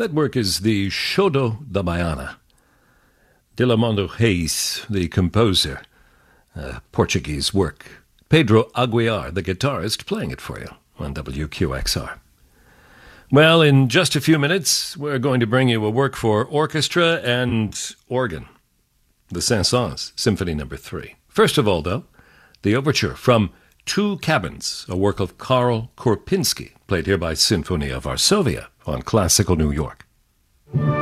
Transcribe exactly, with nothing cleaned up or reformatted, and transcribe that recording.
That work is the Shodo da Baiana. Dilamondo Reis, the composer, a Portuguese work. Pedro Aguiar, the guitarist, playing it for you on W Q X R. Well, in just a few minutes, we're going to bring you a work for orchestra and organ, the Saint-Saëns, Symphony Number Three. First of all, though, the overture from Two Cabins, a work of Karl Korpinski, played here by Sinfonia Varsovia on Classical New York.